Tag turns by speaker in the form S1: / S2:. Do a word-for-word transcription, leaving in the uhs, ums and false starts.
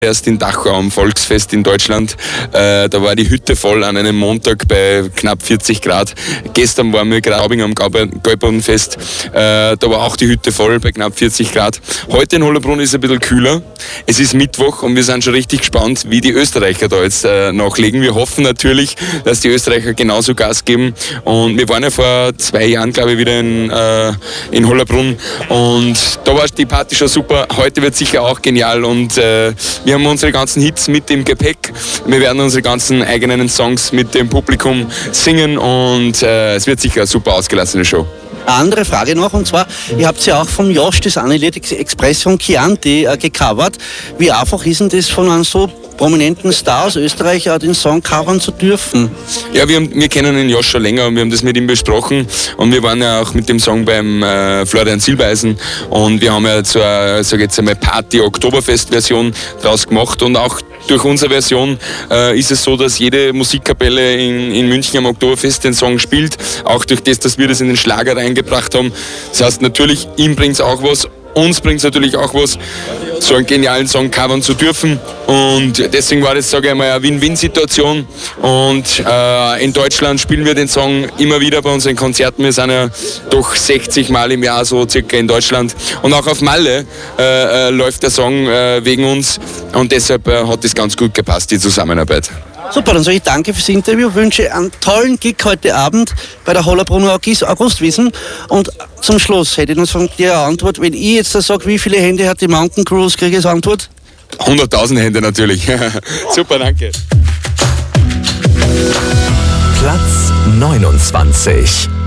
S1: Erst in Dachau am Volksfest in Deutschland. Äh, da war die Hütte voll an einem Montag bei knapp vierzig Grad. Gestern waren wir gerade am Gäubodenfest. Äh, da war auch die Hütte voll bei knapp vierzig Grad. Heute in Hollabrunn ist es ein bisschen kühler. Es ist Mittwoch und wir sind schon richtig gespannt, wie die Österreicher da jetzt äh, nachlegen. Wir hoffen natürlich, dass die Österreicher genauso Gas geben. Und wir waren ja vor zwei Jahren, glaube ich, wieder in, äh, in Hollabrunn. Und da war die Party schon super. Heute wird sicher auch genial. Und äh, wir haben unsere ganzen Hits mit im Gepäck. Wir werden unsere ganzen eigenen Songs mit dem Publikum singen und äh, es wird sicher eine super ausgelassene Show.
S2: Eine andere Frage noch, und zwar, ihr habt ja auch vom Josh das eine Lied Express von Chianti äh, gecovert. Wie einfach ist denn das, von einem so prominenten Star aus Österreich äh, den Song covern zu dürfen?
S1: Ja, wir, haben, wir kennen den Josh schon länger und wir haben das mit ihm besprochen und wir waren ja auch mit dem Song beim äh, Florian Silbereisen und wir haben ja so eine, sag jetzt einmal Party-Oktoberfest-Version draus gemacht und auch durch unsere Version äh, ist es so, dass jede Musikkapelle in, in München am Oktoberfest den Song spielt, auch durch das, dass wir das in den Schlager reingebracht haben. Das heißt natürlich, ihm bringt es auch was, uns bringt es natürlich auch was, so einen genialen Song covern zu dürfen und deswegen war das, sage ich mal, eine Win-Win-Situation und äh, in Deutschland spielen wir den Song immer wieder bei unseren Konzerten. Wir sind ja doch sechzig Mal im Jahr so circa in Deutschland und auch auf Malle äh, äh, läuft der Song äh, wegen uns und deshalb äh, hat das ganz gut gepasst, die Zusammenarbeit.
S2: Super, dann sage ich danke fürs Interview, wünsche einen tollen Gig heute Abend bei der Hollabrunner Augustwiesen und zum Schluss hätte ich noch von dir eine Antwort, wenn ich jetzt da sage, wie viele Hände hat die Mountain Cruise, kriege ich als Antwort?
S1: hunderttausend Hände natürlich. Super, danke.
S3: Platz neunundzwanzig.